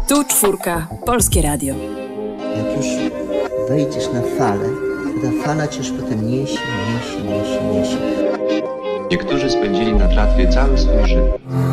Tu czwórka, Polskie Radio. Jak już wejdziesz na falę, to ta fala cię już potem niesie. Niektórzy spędzili na tratwie cały swój życie.